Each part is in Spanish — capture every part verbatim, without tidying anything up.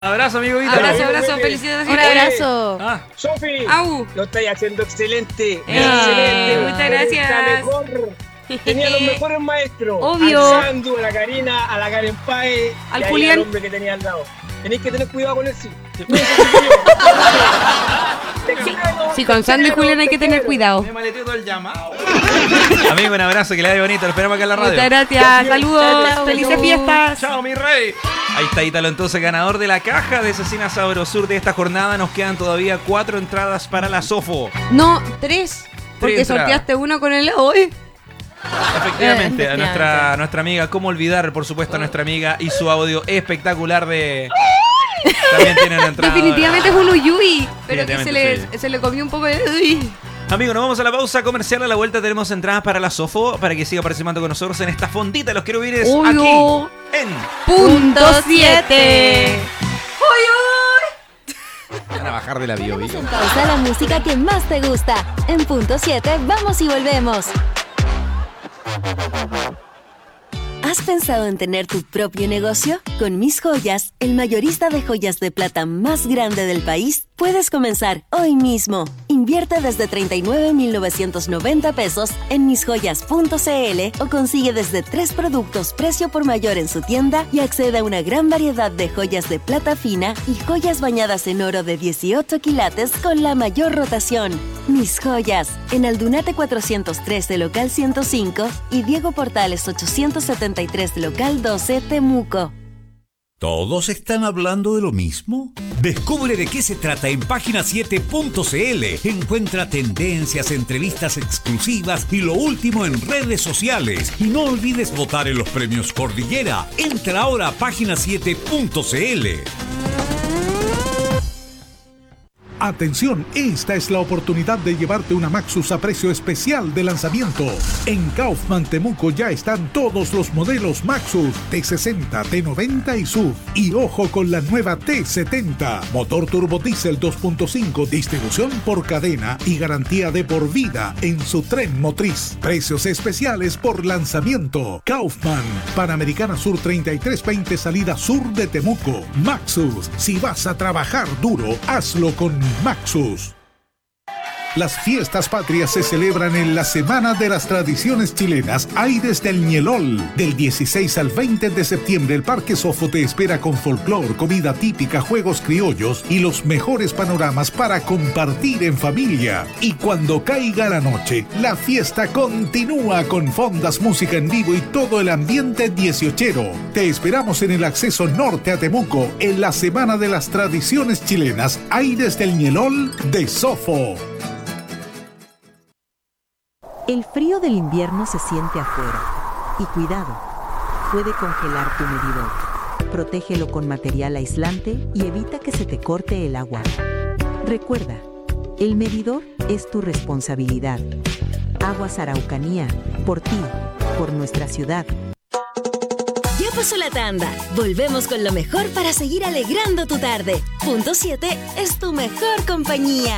Abrazo, amigo Vito. Abrazo, abrazo, felicidades. Un abrazo. Ah, Sofi, Au. lo estáis haciendo excelente. Eh, excelente. muchas gracias. La mejor. Tenía los mejores maestros. Obvio. Al Sandu, a la Karina, a la Karen Pae. Al y ahí Julián. al hombre que tenía al lado. Tenéis que tener cuidado con él, sí. Sí, con Sandy y Julián hay que tener cuidado. me maleteó todo el llamado. Amigo, un abrazo, que le vaya bonito. Lo esperamos acá en la radio. Muchas gracias. Saludos. Chao, Felices chao. fiestas. Chao, mi rey. Ahí está Ítalo, entonces ganador de la caja de Cecina Sabrosur de esta jornada. Nos quedan todavía cuatro entradas para la Sofo. No, tres. Porque Tres entradas. sorteaste uno con el hoy. Efectivamente, Eh, a nuestra, nuestra amiga, cómo olvidar, por supuesto, a nuestra amiga y su audio espectacular de... También tiene una entrada. Definitivamente es un Uyui. Pero que se Definitivamente le, se le comió un poco de Uy. Amigos, nos vamos a la pausa comercial. A la vuelta tenemos entradas para la Sofo para que siga participando con nosotros en esta fondita. Los quiero ver es Obvio. aquí en... Punto siete. Van a bajar de la bio, Ponemos en pausa la música que más te gusta. En punto siete, vamos y volvemos. ¿Has pensado en tener tu propio negocio? Con Mis Joyas, el mayorista de joyas de plata más grande del país, puedes comenzar hoy mismo. Invierte desde treinta y nueve mil novecientos noventa pesos en mis joyas punto c l o consigue desde tres productos precio por mayor en su tienda y accede a una gran variedad de joyas de plata fina y joyas bañadas en oro de dieciocho quilates con la mayor rotación. Mis Joyas, en Aldunate cuatrocientos trece, local ciento cinco y Diego Portales ochocientos setenta y tres, local doce, Temuco. ¿Todos están hablando de lo mismo? Descubre de qué se trata en página siete punto c l. Encuentra tendencias, entrevistas exclusivas y lo último en redes sociales. Y no olvides votar en los premios Cordillera. Entra ahora a página siete punto c l. Atención, esta es la oportunidad de llevarte una Maxus a precio especial de lanzamiento. En Kaufman Temuco ya están todos los modelos Maxus T sesenta, T noventa y S U V. Y ojo con la nueva T setenta. Motor turbo diésel dos punto cinco, distribución por cadena y garantía de por vida en su tren motriz. Precios especiales por lanzamiento. Kaufman, Panamericana Sur treinta y tres veinte, salida sur de Temuco. Maxus, si vas a trabajar duro, hazlo con Maxus. Las fiestas patrias se celebran en la Semana de las Tradiciones Chilenas Aires del Ñelol. Del dieciséis al veinte de septiembre, el Parque Sofo te espera con folclor, comida típica, juegos criollos y los mejores panoramas para compartir en familia. Y cuando caiga la noche, la fiesta continúa con fondas, música en vivo y todo el ambiente dieciochero. Te esperamos en el acceso norte a Temuco, en la Semana de las Tradiciones Chilenas Aires del Ñelol de Sofo. El frío del invierno se siente afuera. Y cuidado, puede congelar tu medidor. Protégelo con material aislante y evita que se te corte el agua. Recuerda, el medidor es tu responsabilidad. Aguas Araucanía, por ti, por nuestra ciudad. Ya pasó la tanda. Volvemos con lo mejor para seguir alegrando tu tarde. Punto siete es tu mejor compañía.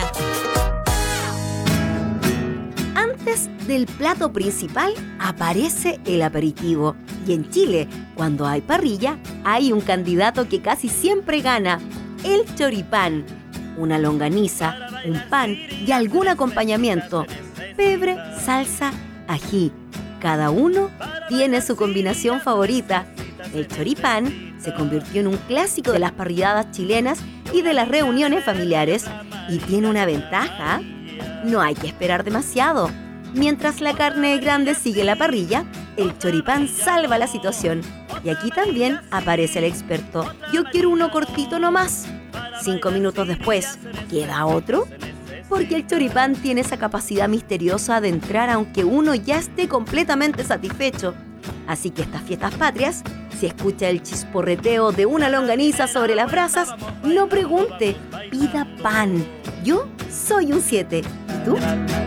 Antes del plato principal aparece el aperitivo. Y en Chile, cuando hay parrilla, hay un candidato que casi siempre gana: el choripán. Una longaniza, un pan y algún acompañamiento: pebre, salsa, ají. Cada uno tiene su combinación favorita. El choripán se convirtió en un clásico de las parrilladas chilenas y de las reuniones familiares. Y tiene una ventaja: no hay que esperar demasiado. Mientras la carne grande sigue la parrilla, el choripán salva la situación. Y aquí también aparece el experto: yo quiero uno cortito nomás. Cinco minutos después, ¿queda otro? Porque el choripán tiene esa capacidad misteriosa de entrar aunque uno ya esté completamente satisfecho. Así que estas fiestas patrias, si escucha el chisporreteo de una longaniza sobre las brasas, no pregunte, pida pan. Yo soy un siete. ¿Y tú?